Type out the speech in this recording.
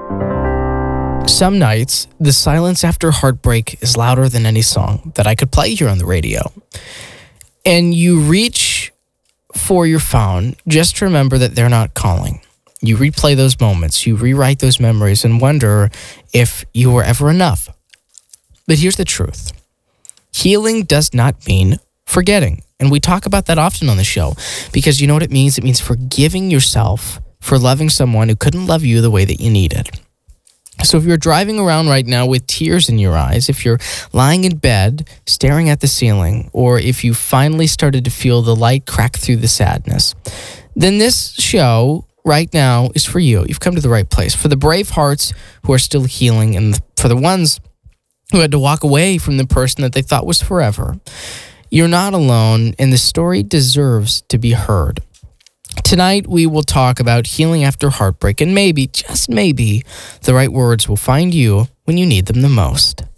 Some nights, the silence after heartbreak is louder than any song that I could play here on the radio. And you reach for your phone just to remember that they're not calling. You replay those moments, you rewrite those memories and wonder if you were ever enough. But here's the truth. Healing does not mean forgetting. And we talk about that often on the show because you know what it means? It means forgiving yourself for loving someone who couldn't love you the way that you needed. So if you're driving around right now with tears in your eyes, if you're lying in bed staring at the ceiling, or if you finally started to feel the light crack through the sadness, then this show right now is for you. You've come to the right place. For the brave hearts who are still healing, and for the ones who had to walk away from the person that they thought was forever. You're not alone, and the story deserves to be heard. Tonight, we will talk about healing after heartbreak, and maybe, just maybe, the right words will find you when you need them the most.